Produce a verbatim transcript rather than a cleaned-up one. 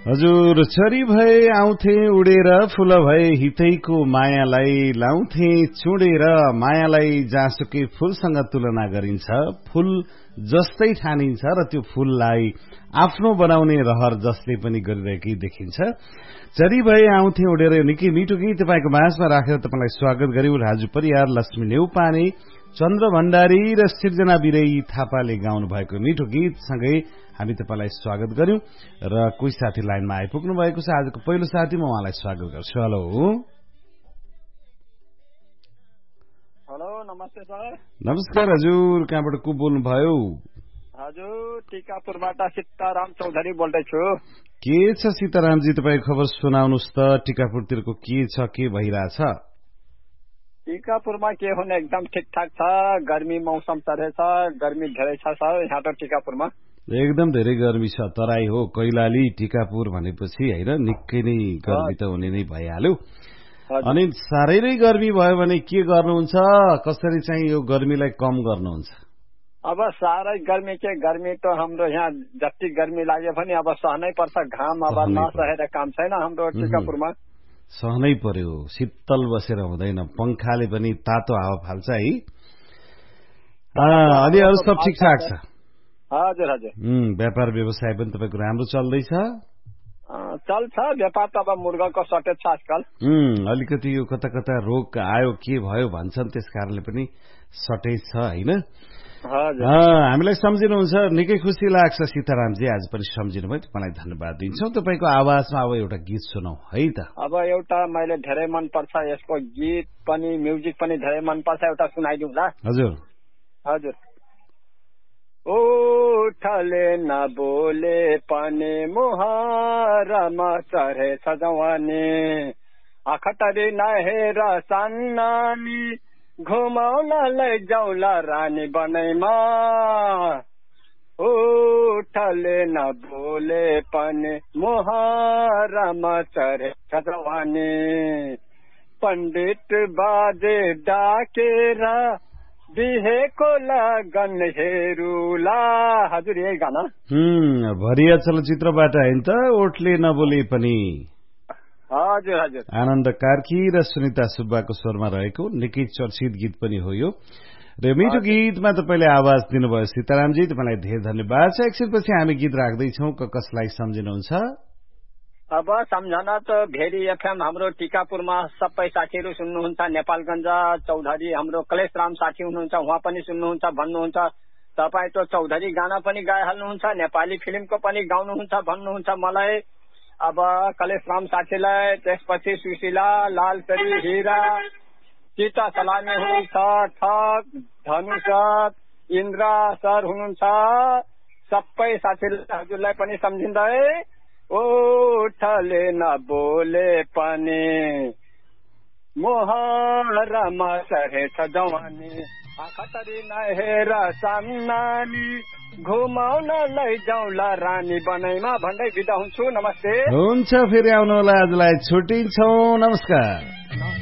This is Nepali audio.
हजुर छरी भए आउँथे उडेर फूल भए हितैको मायालाई लाउँथे चुडेर मायालाई जहाँसुकै फूलसँग तुलना गरिन्छ फूल जस्तै ठानिन्छ र त्यो फूललाई आफ्नो बनाउने रहर जसले पनि गरिरहेकै देखिन्छ। चरी भए आउँथे उडेर निकै मिठो गीत तपाईको माझमा राखेर तपाईलाई स्वागत गर्यौं। राजु परियार, लक्ष्मी नेउपाने, चन्द्र भण्डारी र सिर्जना बिरई थापाले गाउनु भएको मिठो गीत सँगै हामी तपाईलाई स्वागत गर्यौं र कोही साथी लाइनमा आइपुग्नु भएको छ। आजको पहिलो साथी म उहाँलाई स्वागत गर्छु। हेलो हेलो नमस्ते सर। नमस्कार हजुर, कहाँबाट को बोल्नु भयो? हजुर टिकापुरबाट सीताराम चौधरी बोल्दैछु। के छ सीतारामजी, तपाईको खबर सुनाउनुस् त। टिकापुरतिरको के छ, के भइरहेछ? टिकापुरमा के हुने, एकदम ठिकठाक छ। गर्मी मौसम चलेछ, गर्मी धेरै छ सर यहाँ त टिकापुरमा। एकदम धेरै गर्मी छ। तराई हो कैलाली टिकापुर भनेपछि हैन, निकै नै गर्मी त हुने नै भइहाल्यो। अनि साह्रै नै गर्मी भयो भने के गर्नुहुन्छ? कसरी चाहिँ यो गर्मीलाई कम गर्नुहुन्छ? अब साह्रै गर्मी के गर्मी त हाम्रो यहाँ जति गर्मी लाग्यो भने अब सहनै पर्छ। घाम अब नसहेर काम छैन हाम्रो टिकापुरमा। सहनै पर्यो, शीतल बसेर हुँदैन, पंखाले पनि तातो हावा फाल्छ है। अनि अरू सब ठिकठाक छ? हजुर हजुर। व्यापार व्यवसाय पनि तपाईँको राम्रो चल्दैछ? चल्छ, व्यापार त अब मुर्गाको सर्टेज छ आजकल। अलिकति यो कता कता रोग आयो के भयो भन्छन्, त्यस कारणले पनि सर्टेज छ होइन? हामीलाई सम्झिनुहुन्छ, निकै खुसी लाग्छ सीतारामजी, आज पनि सम्झिनु भयो, तपाईँलाई धन्यवाद दिन्छौँ। तपाईँको आवाजमा अब एउटा गीत सुनौ है त। अब एउटा मैले धेरै मनपर्छ, यसको गीत पनि म्युजिक पनि धेरै मनपर्छ, एउटा सुनाइदिउँ ल? हजुर हजुर। उठले न बोले पनि मुहारमा चढेछ जवानी, आखटरी नहेर सान्नानी, घुमाउन लैजाउला रानी बनैमा। उठले न बोले पनि मुहारमा चढेछ जवानी, पण्डित बाजे डाकेर बिहेको लगन हेरुला। हजुर यही गाना भरिया चलचित्रबाट होइन त? ओठले नबोले पनि। हजुर हजुर। आनन्द कार्की र सुनिता सुब्बाको स्वरमा रहेको निकै चर्चित गीत पनि हो यो। र मिठो गीतमा तपाईँले आवाज दिनुभयो सीतारामजी, तपाईँलाई धेरै धन्यवाद छ। एकछिनपछि हामी गीत राख्दैछौँ। कसलाई सम्झिनुहुन्छ? अब सम्झना त भेरी एफएम हाम्रो टिकापुरमा सबै साथीहरू सुन्नुहुन्छ। नेपालगञ्ज चौधरी हाम्रो कलेश राम साथी हुनुहुन्छ, उहाँ पनि सुन्नुहुन्छ, भन्नुहुन्छ तपाईँ त चौधरी गाना पनि गाइहाल्नुहुन्छ, नेपाली फिल्मको पनि गाउनुहुन्छ भन्नुहुन्छ मलाई। अब कलेश राम साथीलाई, त्यसपछि सुशीला, लालचरी, हिरा, सीता सलामी हुनुहुन्छ, ठग, धनुष, इन्द्र सर हुनुहुन्छ, सबै साथीलाई हजुरलाई पनि सम्झिँदै। उठले न बोले पनि मुहारमा चढेछ जवानी, आखटरी नहेर सान्नानी, घुमाउन लैजाउला रानी बनैमा भन्दै बिदा हुन्छु। नमस्ते। हुन्छ, फेरि आउनु होला। आजलाई छुट्टिन्छौँ। नमस्कार।